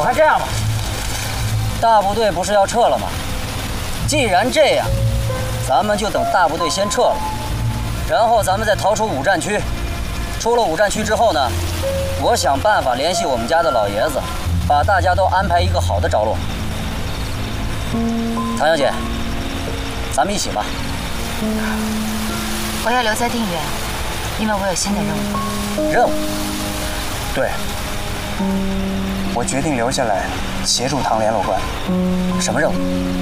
我看这样吧，大部队不是要撤了吗？既然这样，咱们就等大部队先撤了，然后咱们再逃出五战区。出了五战区之后呢，我想办法联系我们家的老爷子，把大家都安排一个好的着落。唐小姐，咱们一起吧。 我要留在定远，因为我有新的任务。 任务？ 对，我决定留下来协助唐联络官。 什么任务？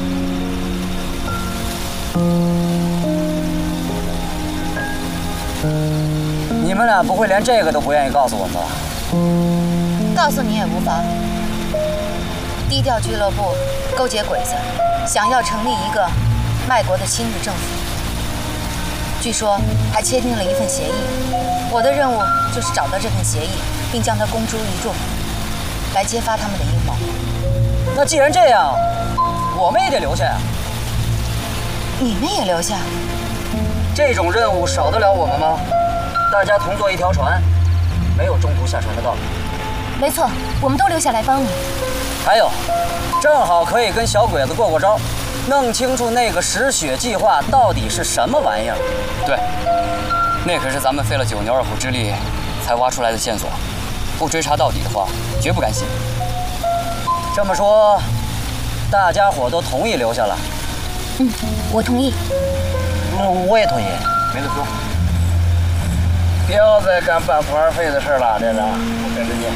你们俩不会连这个都不愿意告诉我们吧？ 告诉你也无妨。低调俱乐部勾结鬼子，想要成立一个卖国的亲日政府。据说还签订了一份协议。我的任务就是找到这份协议，并将它公诸于众，来揭发他们的阴谋。 那既然这样，我们也得留下呀。 你们也留下？ 这种任务少得了我们吗？大家同坐一条船，没有中途下船的道理。 没错，我们都留下来帮你。 还有，正好可以跟小鬼子过招，弄清楚那个拾血计划到底是什么玩意儿。 对，那可是咱们费了九牛二虎之力才挖出来的线索，不追查到底的话，绝不甘心。 这么说，大家伙都同意留下来？ 我同意。 我也同意，没得说。 不要再干半途而废的事了，连长，我跟着你。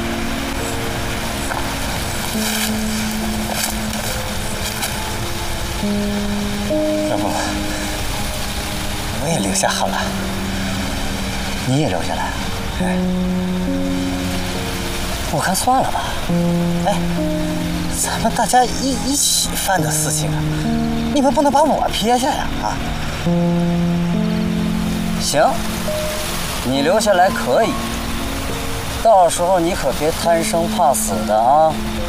要不，我也留下好了，你也留下来。我看算了吧。哎，咱们大家一起犯的事情啊，你们不能把我撇下呀！啊。 行，你留下来可以，到时候你可别贪生怕死的啊！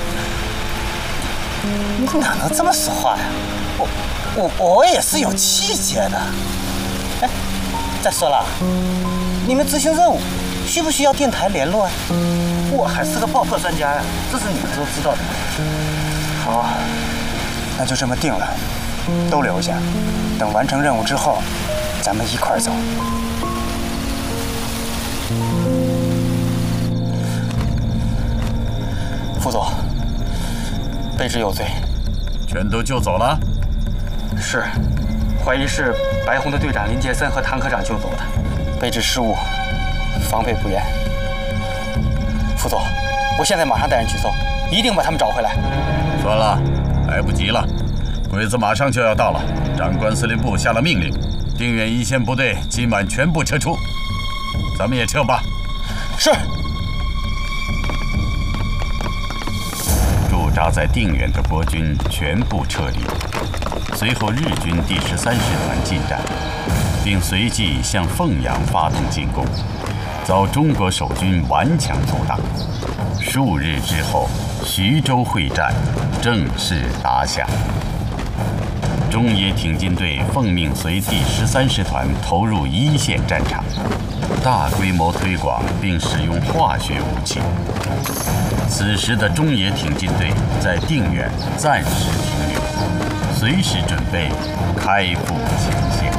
你哪能这么说话呀？我也是有气节的。哎，再说了，你们执行任务需不需要电台联络啊？我还是个爆破专家呀，这是你们都知道的。好，那就这么定了，都留下，等完成任务之后，咱们一块儿走。副总，卑职有罪。 全都救走了？ 是，怀疑是白红的队长林杰森和唐科长救走的，卑职失误，防备不严。副总，我现在马上带人去搜，一定把他们找回来。 算了，来不及了，鬼子马上就要到了。长官司令部下了命令，定远一线部队今晚全部撤出，咱们也撤吧。 是。 驻扎在定远的国军全部撤离，随后日军第13师团进占，并随即向凤阳发动进攻，遭中国守军顽强阻挡。数日之后，徐州会战正式打响。中野挺进队奉命随第13师团投入一线战场，大规模推广并使用化学武器。此时的中野挺进队在定远暂时停留，随时准备开赴前